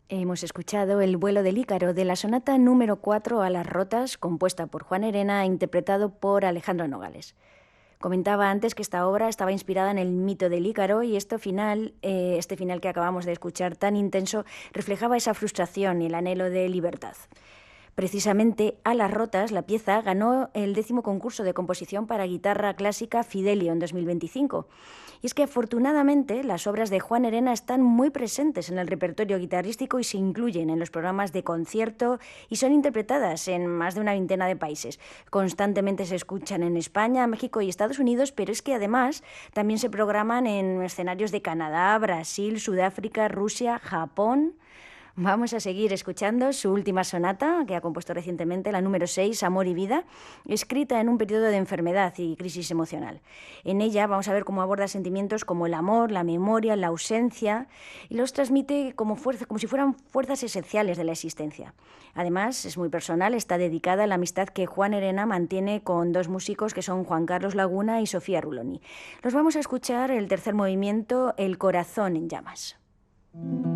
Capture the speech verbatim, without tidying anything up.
Hemos escuchado El vuelo del Ícaro de la sonata número cuatro a las rotas, compuesta por Juan Herena e interpretado por Alejandro Nogales. Comentaba antes que esta obra estaba inspirada en el mito del Ícaro y este final, eh, este final que acabamos de escuchar tan intenso reflejaba esa frustración y el anhelo de libertad. Precisamente A las rotas, la pieza, ganó el décimo concurso de composición para guitarra clásica Fidelio en dos mil veinticinco. Y es que afortunadamente las obras de Juan Herena están muy presentes en el repertorio guitarrístico y se incluyen en los programas de concierto y son interpretadas en más de una veintena de países. Constantemente se escuchan en España, México y Estados Unidos, pero es que además también se programan en escenarios de Canadá, Brasil, Sudáfrica, Rusia, Japón. Vamos a seguir escuchando su última sonata, que ha compuesto recientemente, la número seis, Amor y Vida, escrita en un periodo de enfermedad y crisis emocional. En ella vamos a ver cómo aborda sentimientos como el amor, la memoria, la ausencia, y los transmite como, fuerza, como si fueran fuerzas esenciales de la existencia. Además, es muy personal, está dedicada a la amistad que Juan Herena mantiene con dos músicos que son Juan Carlos Laguna y Sofía Ruloni. Los vamos a escuchar el tercer movimiento, El corazón en llamas.